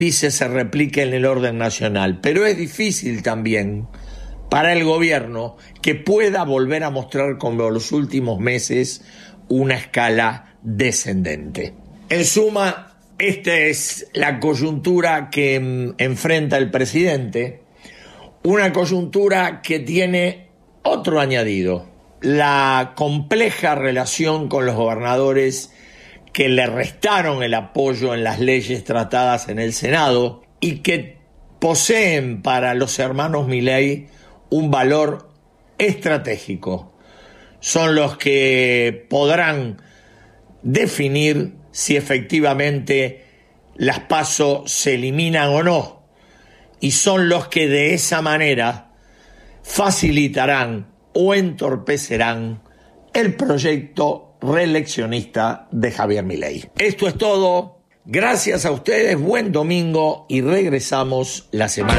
dice se replique en el orden nacional, pero es difícil también para el gobierno que pueda volver a mostrar como los últimos meses una escala descendente. En suma, esta es la coyuntura que enfrenta el presidente, una coyuntura que tiene otro añadido, la compleja relación con los gobernadores que le restaron el apoyo en las leyes tratadas en el Senado y que poseen para los hermanos Milei un valor estratégico. Son los que podrán definir si efectivamente las PASO se eliminan o no, y son los que de esa manera facilitarán o entorpecerán el proyecto reeleccionista de Javier Milei. Esto es todo. Gracias a ustedes, buen domingo y regresamos la semana.